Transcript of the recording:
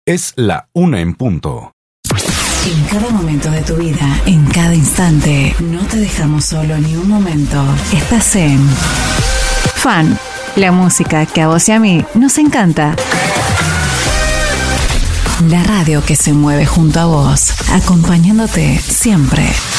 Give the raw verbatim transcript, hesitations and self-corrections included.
Es la una en punto. En cada momento de tu vida, en cada instante, no te dejamos solo ni un momento. Estás en Fan, la música que a vos y a mí nos encanta. La radio que se mueve junto a vos, acompañándote siempre.